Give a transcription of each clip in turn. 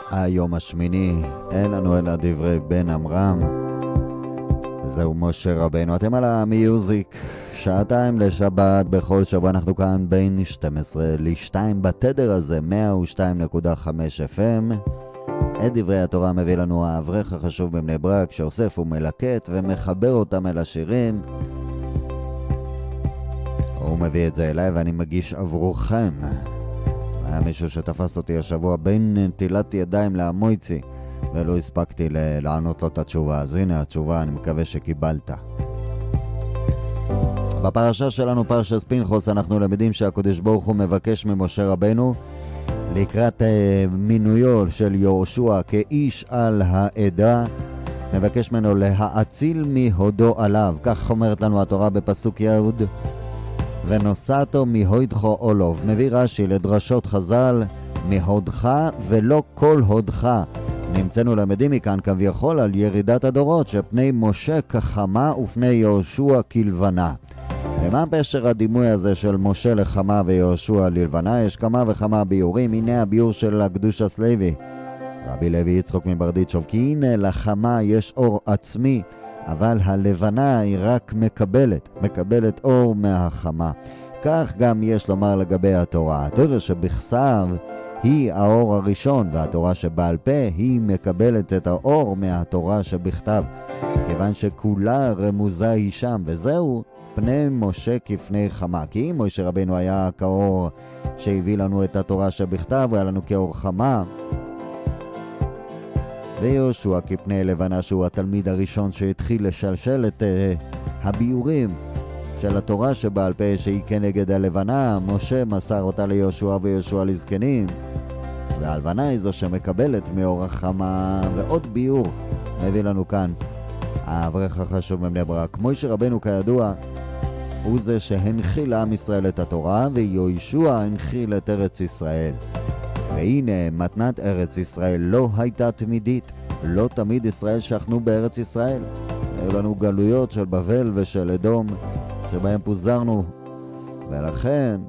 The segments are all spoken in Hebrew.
היום השמיני, אין לנו אלא דברי בן אמרם. זהו משה רבנו. אתם על המיוזיק, שעתיים לשבת. בכל שבוע אנחנו כאן בין 12 ל-2 בתדר הזה, 102.5 FM. את דברי התורה מביא לנו האברך החשוב בבני ברק, שאוסף ומלקט ומחבר אותם אל השירים. הוא מביא את זה אליי ואני מגיש עבורכם. היה מישהו שתפס אותי השבוע בין נטילת ידיים למויצי, ולא הספקתי לענות לו את התשובה. אז הנה התשובה, אני מקווה שקיבלת. בפרשה שלנו, פרשת פנחס, אנחנו למדים שהקדוש ברוך הוא מבקש ממשה רבנו לקראת מינויו של יהושע כאיש על העדה, מבקש ממנו להאציל מהודו עליו. כך אומרת לנו התורה בפסוק יהוד, ונוסעתו מהודך אולוב. מביא רש"י לדרשות חז"ל, מהודך ולא כל הודך. נמצאנו למדים מכאן כביכול על ירידת הדורות, שפני משה כחמה ופני יהושע כלבנה. ומה פשר הדימוי הזה של משה לחמה ויהושע ללבנה? יש כמה וכמה ביורים. הנה הביור של הקדוש הסלוי, רבי לוי יצחק מברדיצ'וב, כי הנה לחמה יש אור עצמי, אבל הלבנה היא רק מקבלת אור מהחמה. כך גם יש לומר לגבי התורה. התורה שבכתב היא האור הראשון, והתורה שבעל פה היא מקבלת את האור מהתורה שבכתב, כיוון שכולה רמוזה היא שם. וזהו פני משה כפני חמה. כי אם משה רבנו היה כאור שהביא לנו את התורה שבכתב, הוא היה לנו כאור חמה, ויהושע כפני לבנה, שהוא התלמיד הראשון שהתחיל לשלשל את הביורים של התורה שבעל פה, שהיא כנגד הלבנה. משה מסר אותה ליהושע ויהושע לזקנים, והלבנה היא זו שמקבלת מאור החמה. ועוד ביור מביא לנו כאן האברך החשוב בבני ברק. משה רבנו כידוע הוא זה שהנחיל לעם ישראל את התורה, ויהושע הנחיל את ארץ ישראל. והנה מתנת ארץ ישראל לא הייתה תמידית. לא תמיד ישראל שכנו בארץ ישראל. היו לנו גלויות של בבל ושל אדום שבהם פוזרנו, ולכן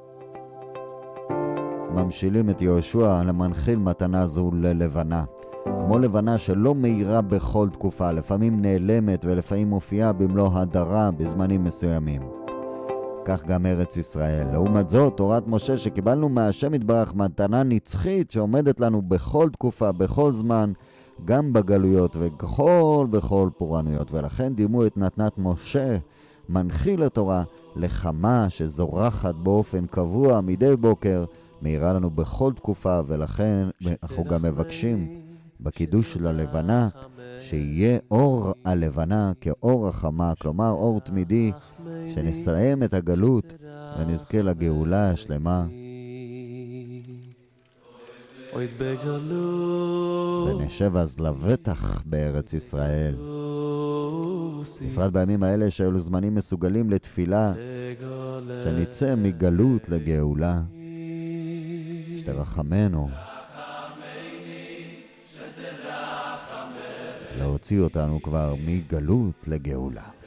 ממשילים את יהושע למנחיל מתנה זו ללבנה. כמו לבנה שלא מאירה בכל תקופה, לפעמים נעלמת ולפעמים מופיעה במלוא הדרה בזמנים מסוימים. כך גם ארץ ישראל. לעומת זאת, תורת משה שקיבלנו מהשם יתברך, מתנה נצחית שעומדת לנו בכל תקופה, בכל זמן, גם בגלויות ובכל פורענויות. ולכן דימו את מתנת משה מנחיל התורה לחמה שזורחת באופן קבוע מדי בוקר, מאירה לנו בכל תקופה. ולכן אנחנו גם מבקשים בקידוש של הלבנה שיהיה אור הלבנה כאור החמה, כלומר אור תמידי, שנסיים את הגלות ונזכה לגאולה השלמה. ונשב אז לבטח בארץ ישראל, בפרט בימים האלה שהיו זמנים מסוגלים לתפילה, שנצא מגלות לגאולה. שתרחמנו להוציא אותנו כבר מגלות לגאולה.